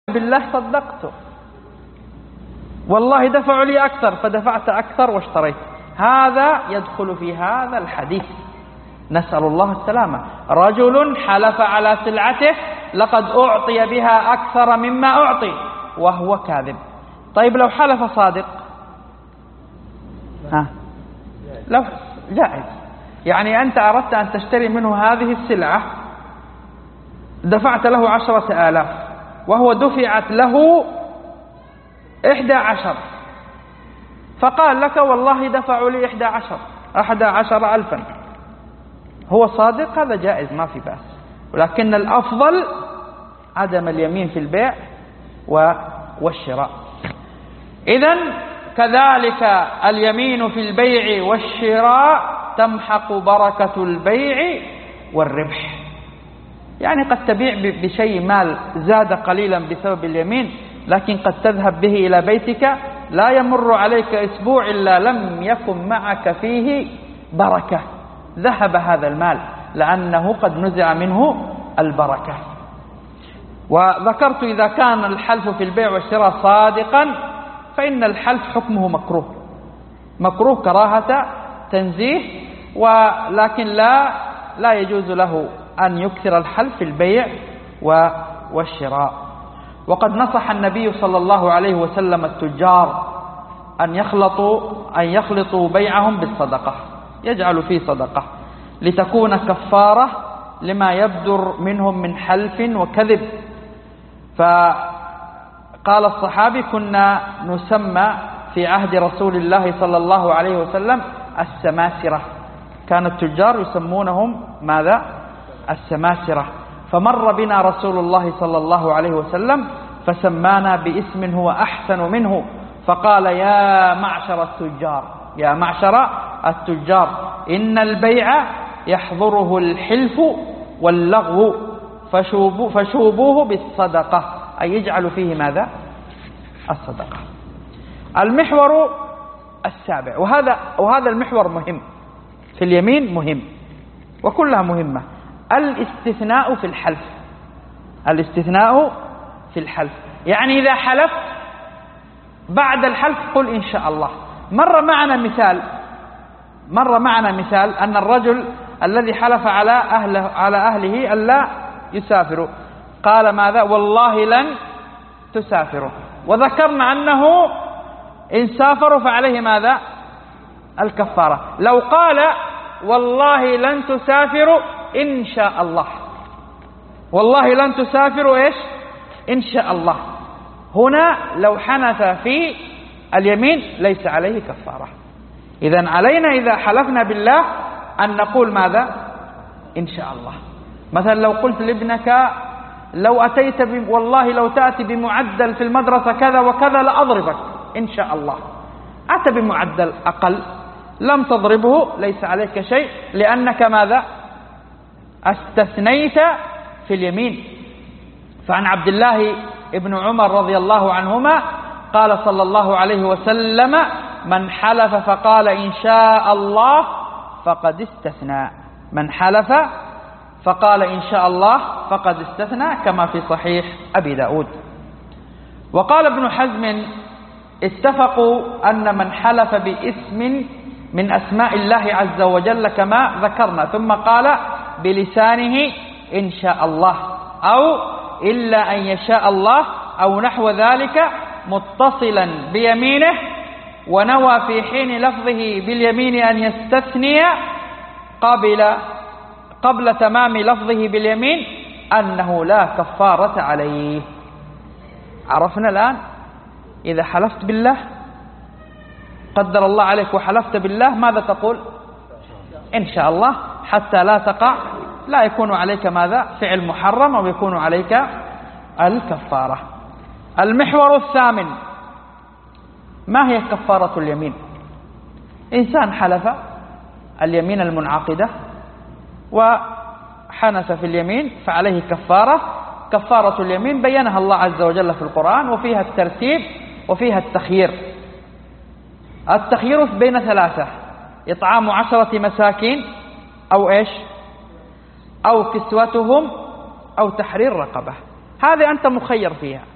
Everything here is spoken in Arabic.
بالله صدقته، والله دفعوا لي أكثر فدفعت أكثر واشتريت. هذا يدخل في هذا الحديث، نسأل الله السلامة. رجل حلف على سلعته لقد أعطي بها أكثر مما أعطي وهو كاذب. طيب لو حلف صادق لو جائز، يعني أنت أردت أن تشتري منه هذه السلعة، دفعت له 10,000 وهو دفعت له 11، فقال لك والله دفعوا لي 11,000، هو صادق، هذا جائز ما في بأس، ولكن الأفضل عدم اليمين في البيع والشراء. إذن كذلك اليمين في البيع والشراء تمحق بركة البيع والربح. يعني قد تبيع بشيء مال زاد قليلا بسبب اليمين، لكن قد تذهب به إلى بيتك لا يمر عليك أسبوع إلا لم يكن معك فيه بركة، ذهب هذا المال لأنه قد نزع منه البركة. وذكرت إذا كان الحلف في البيع والشراء صادقا فإن الحلف حكمه مكروه كراهة تنزيه، ولكن لا يجوز له أن يكثر الحلف في البيع والشراء. وقد نصح النبي صلى الله عليه وسلم التجار أن يخلطوا بيعهم بالصدقة، يجعل فيه صدقة لتكون كفارة لما يبدر منهم من حلف وكذب. فقال الصحابي: كنا نسمى في عهد رسول الله صلى الله عليه وسلم السماسرة، كان التجار يسمونهم ماذا؟ السماسرة. فمر بنا رسول الله صلى الله عليه وسلم فسمانا باسم هو أحسن منه، فقال: يا معشر التجار إن البيع يحضره الحلف واللغو فشوبوه بالصدقة، أي يجعل فيه ماذا؟ الصدقة. المحور السابع، وهذا المحور مهم في اليمين، مهم وكلها مهمة، الاستثناء في الحلف. يعني إذا حلفت بعد الحلف قل إن شاء الله. مر معنا مثال أن الرجل الذي حلف على أهله ألا يسافروا قال ماذا؟ والله لن تسافروا، وذكرنا أنه إن سافروا فعليه ماذا؟ الكفارة. لو قال والله لن تسافروا إن شاء الله، والله لن تسافروا إيش؟ إن شاء الله، هنا لو حنث في اليمين ليس عليه كفارة. إذن علينا إذا حلفنا بالله أن نقول ماذا؟ إن شاء الله. مثلا لو قلت لابنك لو أتيت والله لو تأتي بمعدل في المدرسة كذا وكذا لأضربك، إن شاء الله. أتى بمعدل أقل لم تضربه، ليس عليك شيء، لأنك ماذا؟ استثنيت في اليمين. فعن عبد الله ابن عمر رضي الله عنهما قال صلى الله عليه وسلم: من حلف فقال إن شاء الله فقد استثنى. من حلف فقال إن شاء الله فقد استثنى، كما في صحيح أبي داود. وقال ابن حزم: اتفقوا أن من حلف باسم من أسماء الله عز وجل كما ذكرنا ثم قال بلسانه إن شاء الله أو إلا أن يشاء الله أو نحو ذلك متصلا بيمينه، ونوى في حين لفظه باليمين أن يستثني قبل تمام لفظه باليمين أنه لا كفارة عليه. عرفنا الآن إذا حلفت بالله، قدر الله عليك وحلفت بالله، ماذا تقول؟ إن شاء الله، حتى لا يكون عليك ماذا؟ فعل محرم، أو يكون عليك الكفارة. المحور الثامن: ما هي كفارة اليمين؟ إنسان حلف اليمين المنعقدة وحنث في اليمين فعليه كفارة اليمين بينها الله عز وجل في القرآن، وفيها الترتيب وفيها التخيير. التخيير بين ثلاثة: إطعام 10 مساكين، أو إيش؟ أو كسوتهم، أو تحرير رقبة. هذه أنت مخير فيها،